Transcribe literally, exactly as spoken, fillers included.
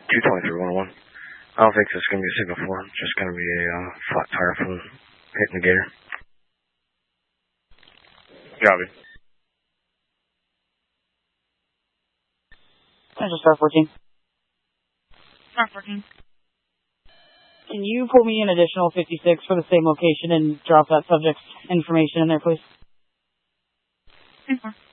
two twenty-three one oh one. I don't think it's going to be a signal four. It's just going to be a uh, flat tire from hitting the gator. Copy. Central Star fourteen. Star fourteen. Can you pull me an additional fifty-six for the same location and drop that subject's information in there, please? ten four.